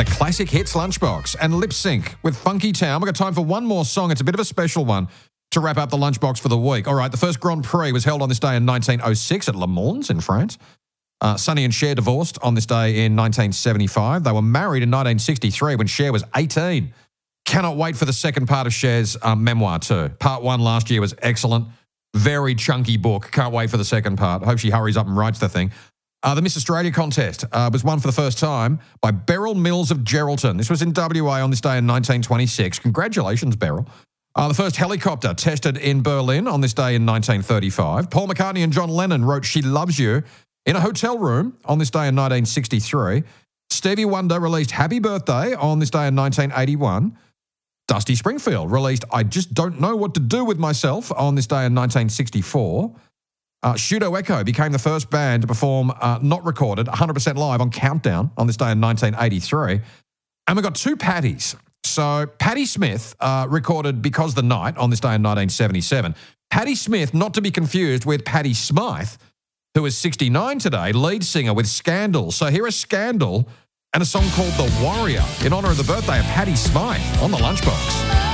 The Classic Hits Lunchbox and Lip Sync with Funky Town. We've got time for one more song. It's a bit of a special one to wrap up the Lunchbox for the week. All right, the first Grand Prix was held on this day in 1906 at Le Mans in France. Sonny and Cher divorced on this day in 1975. They were married in 1963 when Cher was 18. Cannot wait for the second part of Cher's memoir too. Part 1 last year was excellent. Very chunky book. Can't wait for the second part. Hope she hurries up and writes the thing. The Miss Australia contest was won for the first time by Beryl Mills of Geraldton. This was in WA on this day in 1926. Congratulations, Beryl. The first helicopter tested in Berlin on this day in 1935. Paul McCartney and John Lennon wrote She Loves You in a hotel room on this day in 1963. Stevie Wonder released Happy Birthday on this day in 1981. Dusty Springfield released I Just Don't Know What to Do With Myself on this day in 1964. Pseudo Echo became the first band to perform not recorded, 100% live on Countdown on this day in 1983. And we've got two Patties. So Patti Smith recorded Because the Night on this day in 1977. Patti Smith, not to be confused with Patti Smythe, who is 69 today, lead singer with Scandal. So here is Scandal and a song called The Warrior in honour of the birthday of Patti Smythe on the Lunchbox.